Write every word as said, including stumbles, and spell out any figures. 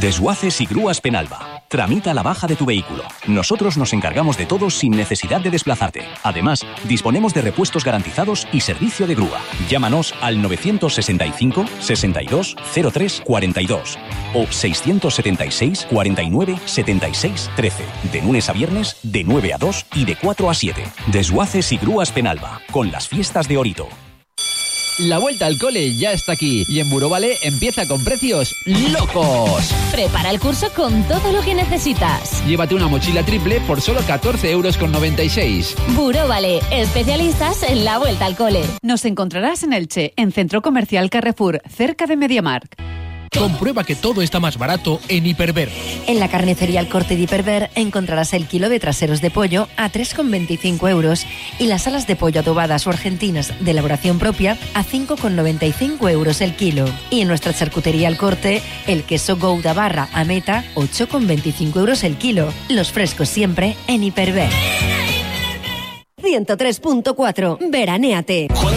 Desguaces y Grúas Penalba. Tramita la baja de tu vehículo. Nosotros nos encargamos de todo sin necesidad de desplazarte. Además, disponemos de repuestos garantizados y servicio de grúa. Llámanos al novecientos sesenta y cinco, sesenta y dos, cero tres, cuarenta y dos o seiscientos setenta y seis, cuarenta y nueve, setenta y seis, trece. De lunes a viernes, de nueve a dos y de cuatro a siete. Desguaces y Grúas Penalba, con las fiestas de Orito. La vuelta al cole ya está aquí y en Burovale empieza con precios locos. Prepara el curso con todo lo que necesitas. Llévate una mochila triple por solo catorce euros con noventa y seis. Burovale, especialistas en la vuelta al cole. Nos encontrarás en Elche, en Centro Comercial Carrefour, cerca de MediaMarkt. Comprueba que todo está más barato en Hiperver. En la carnicería El Corte de Hiperver encontrarás el kilo de traseros de pollo a tres con veinticinco euros y las alas de pollo adobadas o argentinas de elaboración propia a cinco con noventa y cinco euros el kilo. Y en nuestra charcutería El Corte, el queso Gouda barra a meta, ocho con veinticinco euros el kilo. Los frescos siempre en Hiperver. ciento tres punto cuatro. Veranéate.